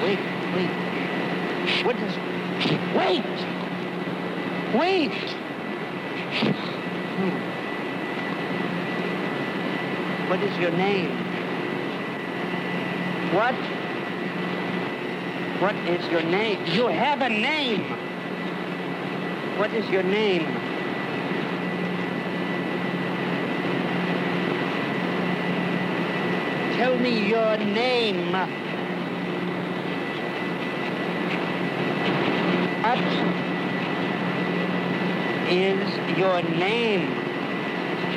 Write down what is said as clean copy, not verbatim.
Wait. What is... Wait! What is your name? What? What is your name? You have a name! What is your name? Tell me your name. What is your name?